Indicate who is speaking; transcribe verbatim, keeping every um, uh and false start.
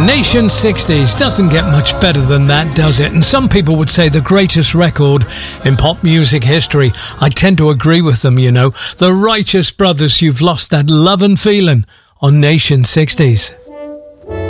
Speaker 1: Nation sixties doesn't get much better than that, does it? And some people would say the greatest record in pop music history. I tend to agree with them, you know. The Righteous Brothers, You've Lost That Love and Feeling on Nation sixties.